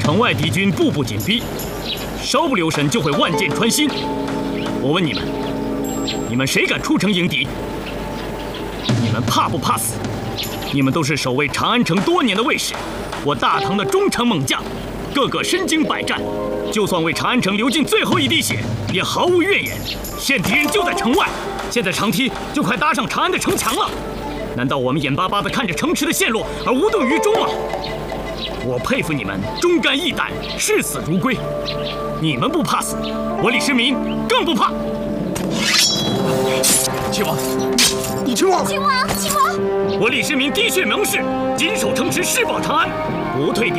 城外敌军步步紧逼，稍不留神就会万箭穿心。我问你们，你们谁敢出城迎敌？你们怕不怕死？你们都是守卫长安城多年的卫士，我大唐的忠诚猛将，个个身经百战，就算为长安城流尽最后一滴血，也毫无怨言。现敌人就在城外，现在长梯就快搭上长安的城墙了。难道我们眼巴巴地看着城池的陷落而无动于衷吗？我佩服你们忠肝义胆，视死如归。你们不怕死，我李世民更不怕。 秦王，秦王， 秦王， 我李世民滴血盟誓，紧守城池，誓保长安，不退。